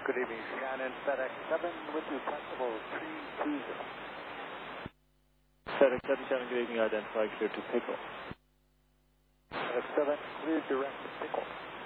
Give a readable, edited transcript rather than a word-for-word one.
Good evening, Shannon, FedEx 7 with you, Festival 320. FedEx 77, good evening, identify clear to Pickle. FedEx 7, clear direct to Pickle.